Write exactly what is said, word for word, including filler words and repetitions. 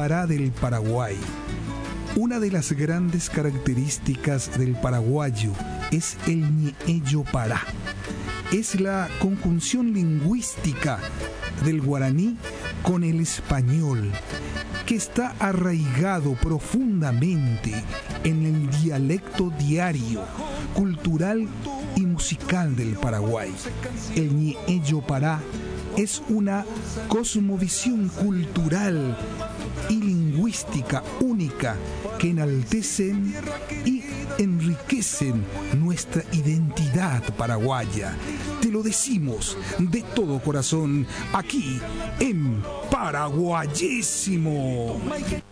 Pará del Paraguay. Una de las grandes características del paraguayo es el ñe'ello pará. Es la conjunción lingüística del guaraní con el español, que está arraigado profundamente en el dialecto diario, cultural y musical del Paraguay. El ñe'ello pará es una cosmovisión cultural y lingüística única que enaltecen y enriquecen nuestra identidad paraguaya. Te lo decimos de todo corazón aquí en Paraguayísimo.